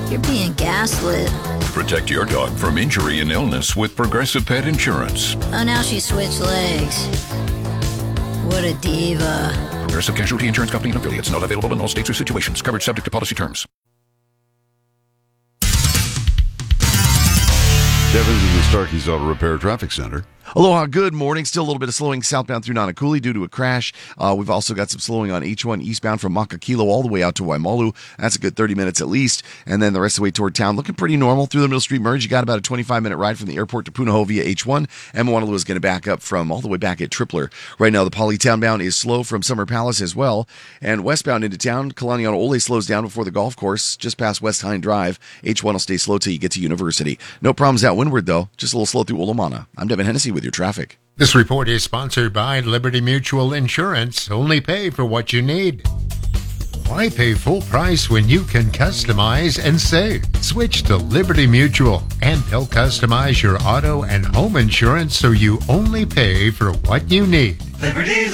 You're being gaslit. Protect your dog from injury and illness with Progressive Pet Insurance. Oh, now she switched legs. What a diva. Progressive Casualty Insurance Company and affiliates. Not available in all states or situations. Coverage subject to policy terms. Kevin's in the Starkey's Auto Repair Traffic Center. Aloha, good morning. Still a little bit of slowing southbound through Nanakuli due to a crash. We've also got some slowing on H1 eastbound from Makakilo all the way out to Waimalu. That's a good 30 minutes at least. And then the rest of the way toward town, looking pretty normal through the Middle Street Merge. You got about a 25-minute ride from the airport to Punahou via H1. And Moanalua is going to back up from all the way back at Tripler. Right now, the Polytown bound is slow from Summer Palace as well. And westbound into town, Kalaniana Ole slows down before the golf course, just past West Hine Drive. H1 will stay slow till you get to University. No problems out windward, though. Just a little slow through Olomana. I'm Devin Hennessy with your traffic. This report is sponsored by Liberty Mutual Insurance. Only pay for what you need. Why pay full price when you can customize and save? Switch to Liberty Mutual, and they'll customize your auto and home insurance so you only pay for what you need. Liberty,